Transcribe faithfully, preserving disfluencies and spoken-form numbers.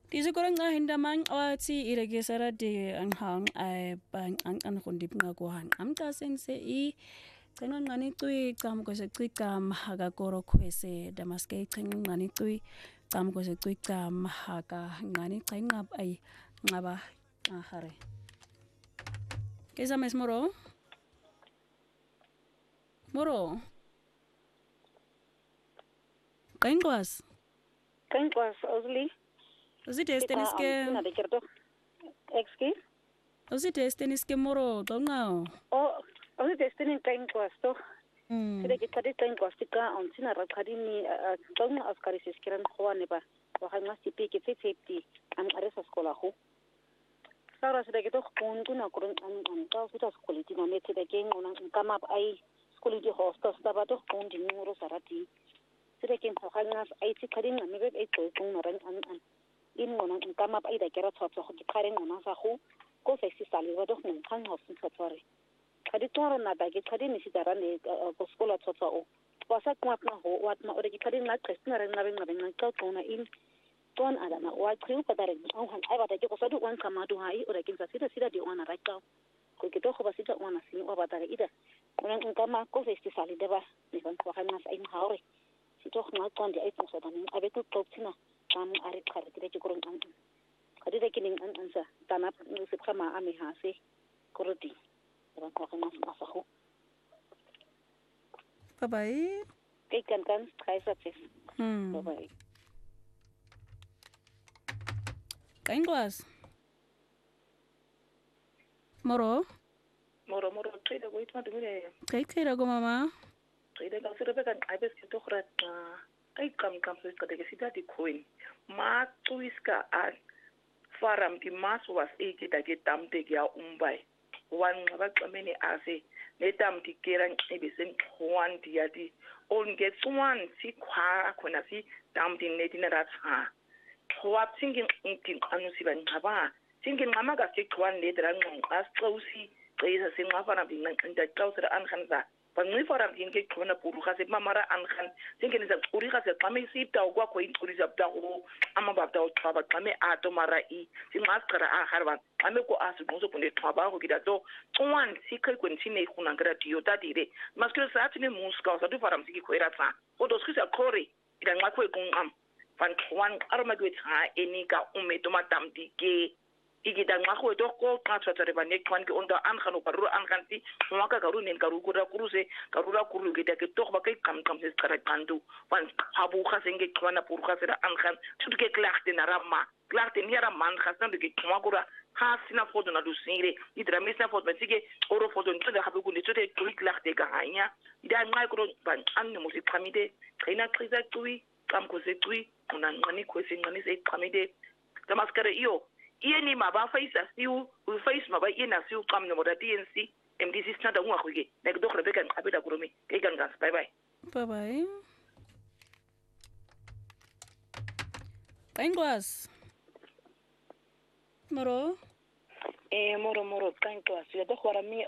Diese korang a hinda mang awati iregesara de ang hang ay bang ang an kundip nga kuhan. Am ta sense i tengan ngani tui kam ko se tui kam haga koro kwese damaske tengan ngani tui kam ko se tui kam haga ngani tengap ay ngaba ahare. Kesa mes moro? Moro? Kaingwas? Kaingwas Osli? Osi testenis ke... Excuse? Osi testenis ke moro, tongao? Oh, osi testenis kaingwas to. Hmm. Sida kita di kaingwas tika on sina rakadi ni tonga askari siskiran khawane ba. Wakai ngasi pi ke safety am aresa sekolah ho. Sara sida kita kun kuna kurun an an ta suta sekolah di na sida geng onang kamap ai sekolah di hostel sta to kun di ngoro sarati. Sida ken wakai ngas ai tikadin na mebe ai to kun na ran an an. In ngonang kamap ai da kera tsotso ho karen ngona sa ho ko fe si sali wa do ngon kan ho sin tsore. Kadi toro na da ke kadi ni si dara ne ko skola tsotso o. Wasa kwa na ho wat ma ore ki kadi na kristina ren na ben na ben na ka tona in ton ala na wa kriu pa dare au han ai ba da ke ko sadu wan kama do hai ore kin sa sida sida di wana ra ka ko ke to ho ba sida wana sin o ba dare ida ngon kama ko fe si sali de ba ni ban ko ha na sa in haure si to na ton di ai tso da ni abe ku to tina kam ari khare ti ko ron an kadi da kinin an ansa tanap ni se kama ami ha se koroti ran ko kana sa ho Bye bye. Kay kan kan kay sa tis Hmm. bye bye. Kaingwas? Moro? Moro moro trade go itma dumire Kay kay rago mama? trade ka sira bekan aibes ke tokhrat ai kam kam so ka de sida di coin ma tuiska a faram di mas was eighty da ke tamte ya umbai wan ba kamene ase ne tamti keran ebesen one dia di on get one si kwa kona si tamti ne dinara ha kwa thinking thinking anu si ban ngaba thinking ngama ka si one le dra ngong as closey qisa singafana binga nda close an khanza bangi faram din ke khona puru ga se mamara an khan thinking is a uri ga se qame si ta kwa ko uri za ta go ama ba ta o ba qame a to mara i singas qara a harban ame ko asu no so pone thaba go gida to one si kai ko ntine khuna ngara dio ta dire maskelo sa tine muska sa du faram si ko era sa o do skisa kore ida ngwa ko ko am van one arma go ta eni ka ume to matam dike igida ngakho to ko transfer ba ne kwan ke onda an khano paru an khanti mwaka garu nen garu kura kuruse garura kuru gida ke to ba kai kam kam se skara kandu wan habu khasenge kwana pur khasera an khan tutu ke klachte na ramma klachte ni ramman khasan de ke mwakura hasina fodo na dusire idra misna fodo besike oro fodo nto de habu kunde tutu ke klachte ga hanya ida ngai kuro ban an mo se pramide kaina kriza tui kam ko se tui una ngani ko se ngani se pramide tamaskare iyo ieni maba faisa siu u face maba ina siu kam no da D N C M D C standa ngwa khige nek dokre bekan abeda kuromi ke ganga bye bye Bye bye. Kaingwas? Moro? eh moro moro kanklas ya do khwara mi